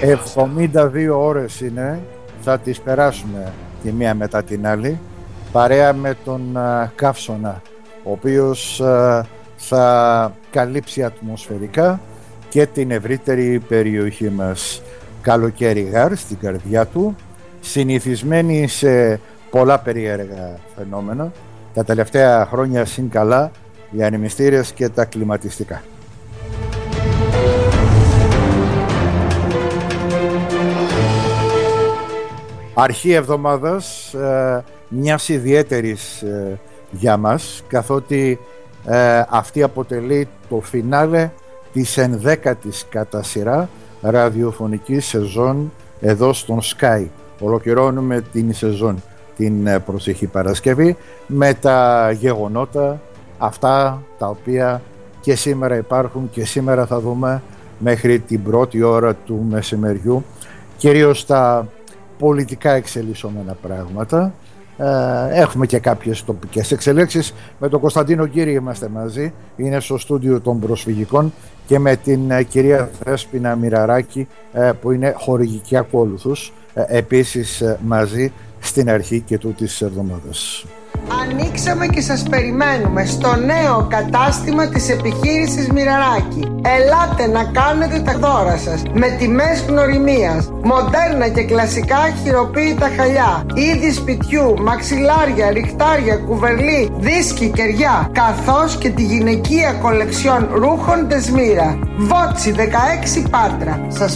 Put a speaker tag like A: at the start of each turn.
A: 72 ώρες είναι, θα τις περάσουμε τη μία μετά την άλλη, παρέα με τον Καύσωνα, ο οποίος θα καλύψει ατμοσφαιρικά και την ευρύτερη περιοχή μας. Καλοκαίρι γάρ στην καρδιά του, συνηθισμένοι σε πολλά περίεργα φαινόμενα, τα τελευταία χρόνια συν καλά οι ανεμιστήρες και τα κλιματιστικά. Αρχή εβδομάδας μιας ιδιαίτερης για μας, καθότι αυτή αποτελεί το φινάλε της 11ης κατά σειρά ραδιοφωνικής σεζόν εδώ στον Sky. Ολοκληρώνουμε την σεζόν την προσεχή Παρασκευή με τα γεγονότα αυτά τα οποία και σήμερα υπάρχουν και σήμερα θα δούμε μέχρι την πρώτη ώρα του μεσημεριού, κυρίως τα πολιτικά εξελισσόμενα πράγματα. Έχουμε και κάποιες τοπικές εξελίξεις. Με τον Κωνσταντίνο Κύρι είμαστε μαζί, είναι στο στούντιο των προσφυγικών, και με την κυρία Δέσποινα Μοιραράκη που είναι χορηγική ακόλουθους, επίσης μαζί στην αρχή και τούτης της εβδομάδας.
B: Ανοίξαμε και σας περιμένουμε στο νέο κατάστημα της επιχείρησης Μοιραράκη. Ελάτε να κάνετε τα δώρα σας με τιμές γνωριμίας, μοντέρνα και κλασικά χειροποίητα χαλιά, είδη σπιτιού, μαξιλάρια, ριχτάρια, κουβερλί, δίσκοι, κεριά, καθώς και τη γυναικεία κολεξιόν ρούχων Δεσμύρα. Βότσι 16 Πάτρα. Σας